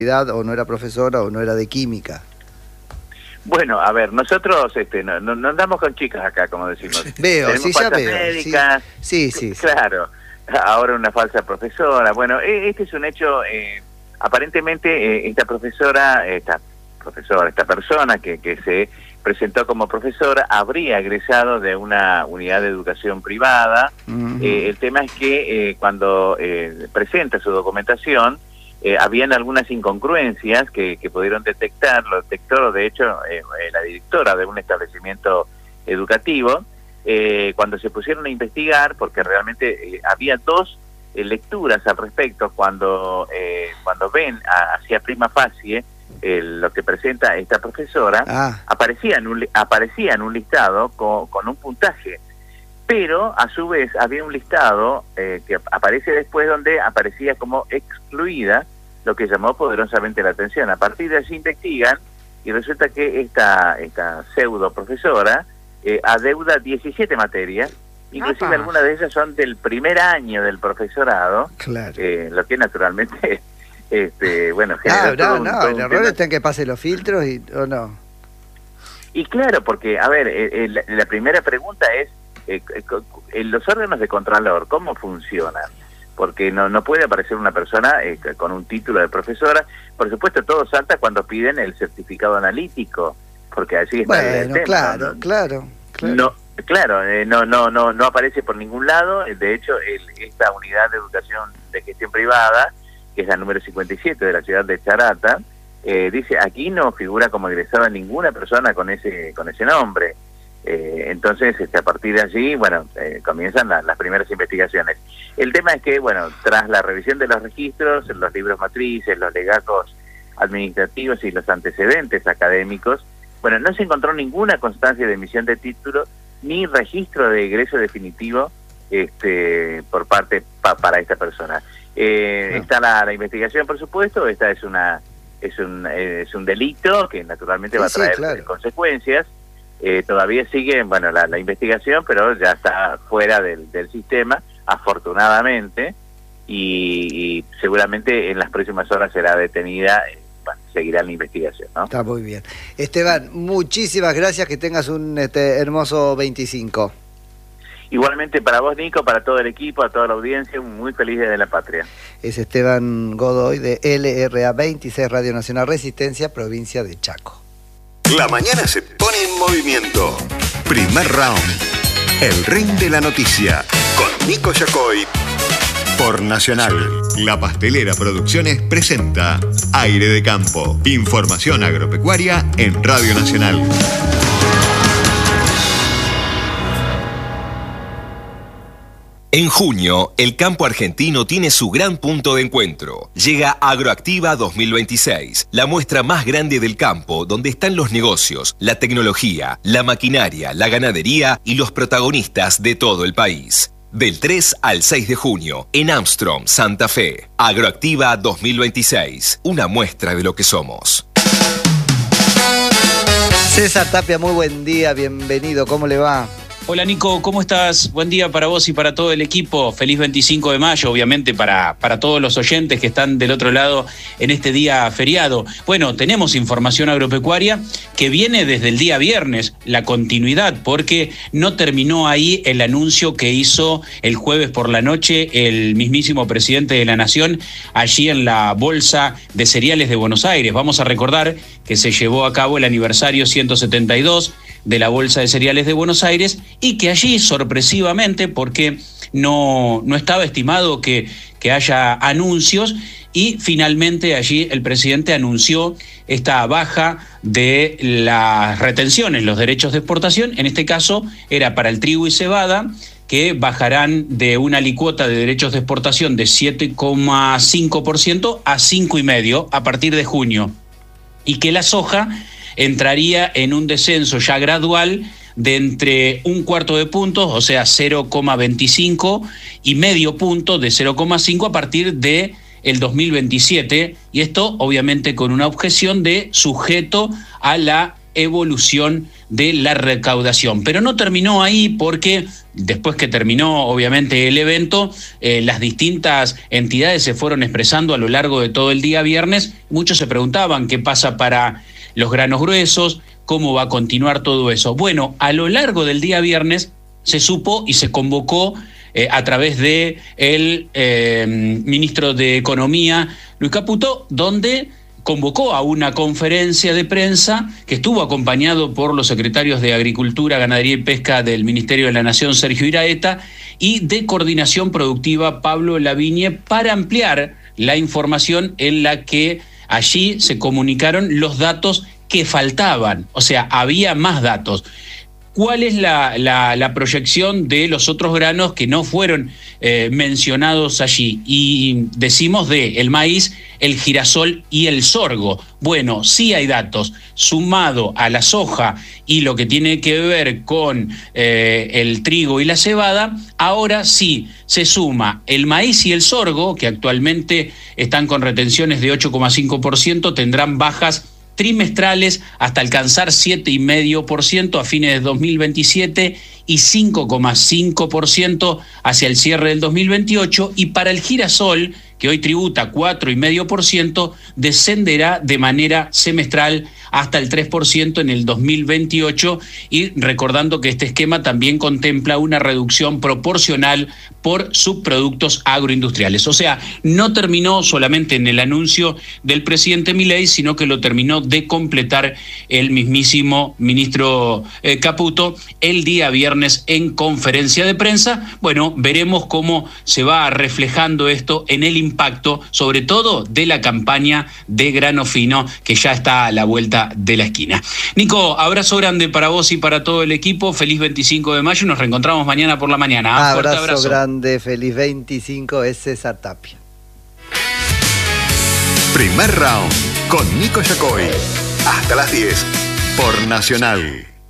o no era profesora o no era de química. Bueno, a ver, nosotros no andamos con chicas acá, como decimos. Veo, sí, ya veo. Médicas, sí. Claro, ahora una falsa profesora. Bueno, este es un hecho, aparentemente esta persona que se presentó como profesora habría egresado de una unidad de educación privada. El tema es que cuando presenta su documentación, habían algunas incongruencias que pudieron detectar, lo detectó de hecho la directora de un establecimiento educativo, cuando se pusieron a investigar, porque realmente había dos lecturas al respecto, cuando ven hacia prima facie lo que presenta esta profesora, aparecía en un listado con un puntaje, pero a su vez había un listado que aparece después donde aparecía como excluida, lo que llamó poderosamente la atención. A partir de allí investigan y resulta que esta pseudo profesora adeuda 17 materias, inclusive algunas de ellas son del primer año del profesorado, claro. Lo que naturalmente bueno, generó el error está en que pase los filtros o no. Y claro, porque a ver, la primera pregunta es los órganos de contralor, ¿cómo funcionan? Porque no puede aparecer una persona con un título de profesora. Por supuesto, todo salta cuando piden el certificado analítico, porque allí está el tema. Claro. No aparece por ningún lado. De hecho, esta unidad de educación de gestión privada, que es la número 57 de la ciudad de Charata, dice, aquí no figura como egresada ninguna persona con ese nombre. Entonces, a partir de allí, bueno, comienzan las primeras investigaciones. El tema es que, bueno, tras la revisión de los registros, los libros matrices, los legatos administrativos y los antecedentes académicos, bueno, no se encontró ninguna constancia de emisión de título ni registro de egreso definitivo por parte para esta persona. Está la investigación, por supuesto. Esta es un delito que naturalmente va a traer consecuencias. Todavía sigue, bueno, la investigación, pero ya está fuera del sistema, afortunadamente, y seguramente en las próximas horas será detenida. Seguirá la investigación, ¿no? Está muy bien. Esteban, muchísimas gracias, que tengas un hermoso 25. Igualmente para vos, Nico, para todo el equipo, a toda la audiencia, un muy feliz Día de la Patria. Es Esteban Godoy de LRA 26 Radio Nacional Resistencia, provincia de Chaco. La mañana se pone en movimiento. Primer round. El ring de la noticia. Con Nico Yacoy. Por Nacional. La Pastelera Producciones presenta Aire de Campo. Información agropecuaria en Radio Nacional. En junio, el campo argentino tiene su gran punto de encuentro. Llega Agroactiva 2026, la muestra más grande del campo, donde están los negocios, la tecnología, la maquinaria, la ganadería y los protagonistas de todo el país. Del 3 al 6 de junio, en Armstrong, Santa Fe. Agroactiva 2026, una muestra de lo que somos. César Tapia, muy buen día, bienvenido, ¿cómo le va? Hola Nico, ¿cómo estás? Buen día para vos y para todo el equipo. Feliz 25 de mayo, obviamente para todos los oyentes que están del otro lado en este día feriado. Bueno, tenemos información agropecuaria que viene desde el día viernes, la continuidad, porque no terminó ahí el anuncio que hizo el jueves por la noche el mismísimo presidente de la Nación allí en la Bolsa de Cereales de Buenos Aires. Vamos a recordar que se llevó a cabo el aniversario 172 de la Bolsa de Cereales de Buenos Aires y que allí, sorpresivamente, porque no estaba estimado que haya anuncios, y finalmente allí el presidente anunció esta baja de las retenciones, los derechos de exportación. En este caso era para el trigo y cebada, que bajarán de una alicuota de derechos de exportación de 7,5% a 5,5% a partir de junio, y que la soja entraría en un descenso ya gradual de entre un cuarto de puntos, o sea 0,25, y medio punto de 0,5 a partir de el 2027, y esto obviamente con una objeción de sujeto a la evolución de la recaudación. Pero no terminó ahí, porque después que terminó obviamente el evento, las distintas entidades se fueron expresando a lo largo de todo el día viernes. Muchos se preguntaban qué pasa para los granos gruesos, cómo va a continuar todo eso. Bueno, a lo largo del día viernes se supo y se convocó a través de el ministro de Economía, Luis Caputo, donde convocó a una conferencia de prensa que estuvo acompañado por los secretarios de Agricultura, Ganadería y Pesca del Ministerio de la Nación, Sergio Iraeta, y de Coordinación Productiva, Pablo Lavigne, para ampliar la información en la que allí se comunicaron los datos que faltaban, o sea, había más datos. ¿Cuál es la proyección de los otros granos que no fueron mencionados allí? Y decimos de el maíz, el girasol y el sorgo. Bueno, sí hay datos. Sumado a la soja y lo que tiene que ver con el trigo y la cebada, ahora sí se suma el maíz y el sorgo, que actualmente están con retenciones de 8,5%, tendrán bajas trimestrales hasta alcanzar 7,5% a fines de 2027 y 5,5% hacia el cierre del 2028, y para el girasol, que hoy tributa 4,5%, descenderá de manera semestral hasta el 3% en el 2028, y recordando que este esquema también contempla una reducción proporcional por subproductos agroindustriales. O sea, no terminó solamente en el anuncio del presidente Milei, sino que lo terminó de completar el mismísimo ministro Caputo el día viernes en conferencia de prensa. Bueno, veremos cómo se va reflejando esto en el impacto, sobre todo de la campaña de grano fino, que ya está a la vuelta de la esquina. Nico, abrazo grande para vos y para todo el equipo. Feliz 25 de mayo y nos reencontramos mañana por la mañana. Fuerte abrazo grande, feliz 25, es César Tapia. Primer round con Nico Yacoy. Hasta las 10 por Nacional.